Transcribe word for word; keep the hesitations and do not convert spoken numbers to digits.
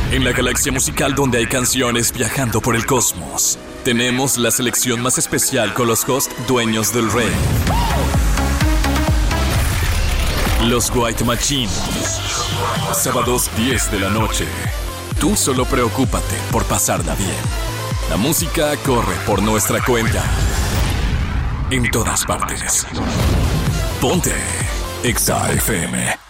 En la galaxia musical donde hay canciones viajando por el cosmos, tenemos la selección más especial con los hosts dueños del rey. Los White Machine. Sábados diez de la noche. Tú solo preocúpate por pasarla bien. La música corre por nuestra cuenta. En todas partes. Ponte Exa F M.